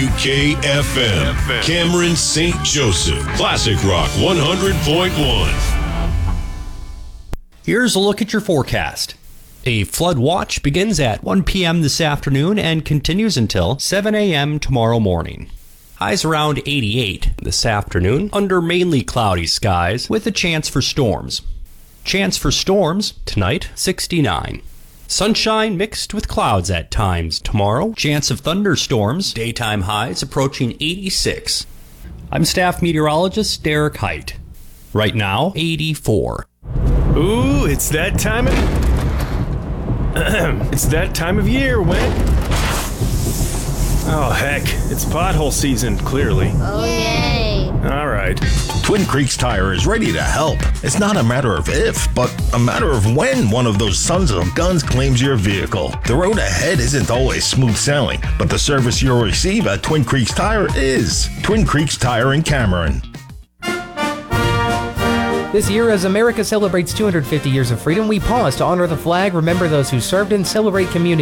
WKFM, Cameron St. Joseph, Classic Rock 100.1. Here's a look at your forecast. A flood watch begins at 1 p.m. this afternoon and continues until 7 a.m. tomorrow morning. Highs around 88 this afternoon under mainly cloudy skies with a chance for storms. Chance for storms tonight, 69. Sunshine mixed with clouds at times tomorrow. Chance of thunderstorms, daytime highs approaching 86. I'm staff meteorologist Derek Height. Right now, 84. Ooh, it's that time of it's that time of year when oh heck, it's pothole season, clearly. Oh, yay! All right. Twin Creeks Tire is ready to help. It's not a matter of if, but a matter of when one of those sons of guns claims your vehicle. The road ahead isn't always smooth sailing, but the service you'll receive at Twin Creeks Tire is. Twin Creeks Tire in Cameron. This year, as America celebrates 250 years of freedom, we pause to honor the flag, remember those who served, and celebrate community.